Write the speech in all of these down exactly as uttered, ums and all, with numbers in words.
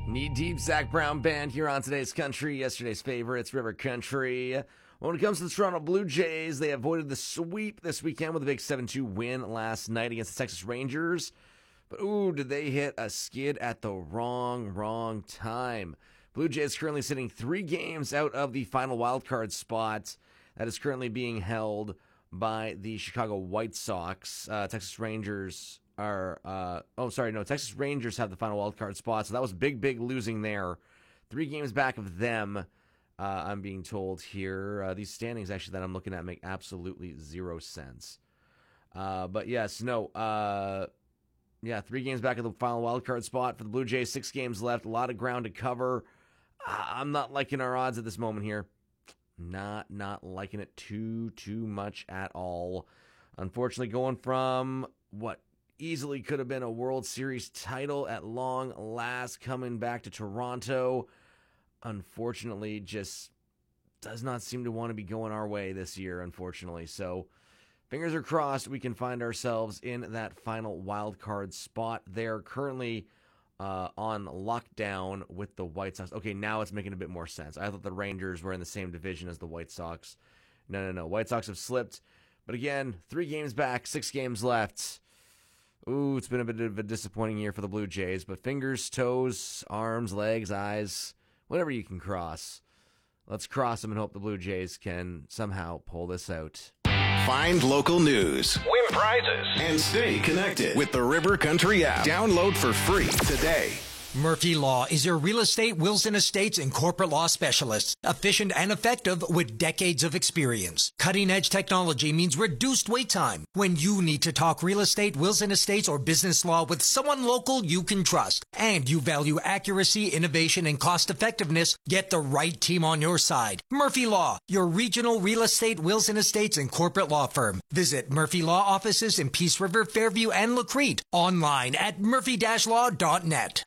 Knee Deep, Zach Brown Band here on today's country. Yesterday's favorites, River Country. When it comes to the Toronto Blue Jays, they avoided the sweep this weekend with a big seven two win last night against the Texas Rangers. But, ooh, did they hit a skid at the wrong, wrong time. Blue Jays currently sitting three games out of the final wildcard spot that is currently being held by the Chicago White Sox. Uh, Texas Rangers are, uh, oh, sorry, no, Texas Rangers have the final wildcard spot, so that was big, big losing there. Three games back of them, uh, I'm being told here. Uh, these standings, actually, that I'm looking at make absolutely zero sense. Uh, but, yes, no, uh, yeah, three games back of the final wildcard spot for the Blue Jays, six games left, a lot of ground to cover. Uh, I'm not liking our odds at this moment here. Not, not liking it too, too much at all. Unfortunately, going from what easily could have been a World Series title at long last, coming back to Toronto, unfortunately, just does not seem to want to be going our way this year, unfortunately. So, fingers are crossed we can find ourselves in that final wild card spot. They're currently uh, on lockdown with the White Sox. Okay, now it's making a bit more sense. I thought the Rangers were in the same division as the White Sox. No, no, no. White Sox have slipped. But again, three games back, six games left. Ooh, it's been a bit of a disappointing year for the Blue Jays, but fingers, toes, arms, legs, eyes, whatever you can cross. Let's cross them and hope the Blue Jays can somehow pull this out. Find local news, win prizes, and stay connected with the River Country app. Download for free today. Murphy Law is your real estate, wills and estates, and corporate law specialist. Efficient and effective with decades of experience. Cutting-edge technology means reduced wait time. When you need to talk real estate, wills and estates, or business law with someone local you can trust, and you value accuracy, innovation, and cost-effectiveness, get the right team on your side. Murphy Law, your regional real estate, wills and estates, and corporate law firm. Visit Murphy Law offices in Peace River, Fairview, and Lacrete. Online at murphy dash law dot net.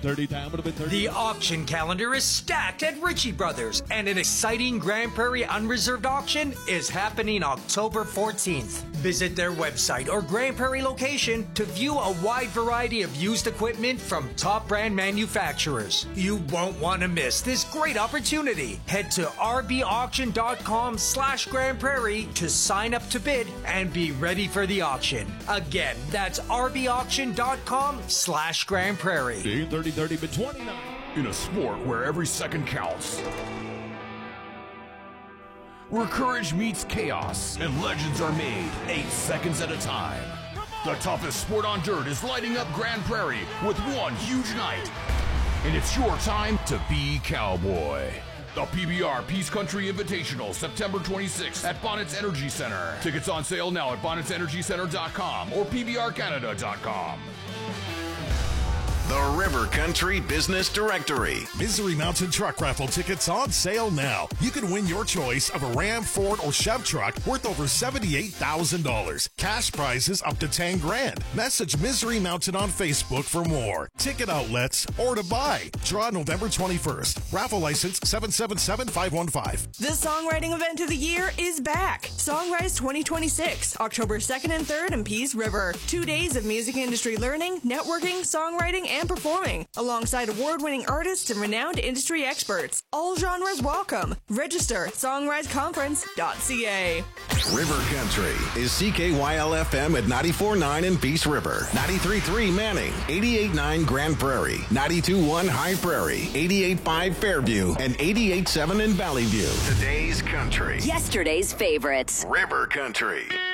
The auction calendar is stacked at Ritchie Brothers, and an exciting Grand Prairie unreserved auction is happening October fourteenth. Visit their website or Grand Prairie location to view a wide variety of used equipment from top brand manufacturers. You won't want to miss this great opportunity. Head to rbauction.com slash Grand Prairie to sign up to bid and be ready for the auction. Again, that's rbauction.com slash Grand Prairie. thirty thirty but twenty-nine. In a sport where every second counts, where courage meets chaos and legends are made eight seconds at a time, the toughest sport on dirt is lighting up Grand Prairie with one huge night. And it's your time to be cowboy. The P B R Peace Country Invitational, September twenty-sixth at Bonnets Energy Center. Tickets on sale now at bonnets energy center dot com or p b r canada dot com. The River Country Business Directory. Misery Mountain Truck Raffle tickets on sale now. You can win your choice of a Ram, Ford, or Chev truck worth over seventy-eight thousand dollars. Cash prizes up to ten grand. Message Misery Mountain on Facebook for more. Ticket outlets or to buy. Draw November twenty-first. Raffle license seven seven seven five one five. The songwriting event of the year is back. Songrise twenty twenty-six, October second and third in Peace River. Two days of music industry learning, networking, songwriting, and performing, alongside award-winning artists and renowned industry experts. All genres welcome. Register at songrise conference dot c a. River Country is C K Y L F M at ninety-four point nine in Peace River, ninety-three point three Manning, eighty-eight point nine Grand Prairie, ninety-two point one High Prairie, eighty-eight point five Fairview, and eighty-eight point seven in Valley View. Today's country. Yesterday's favorites. River Country.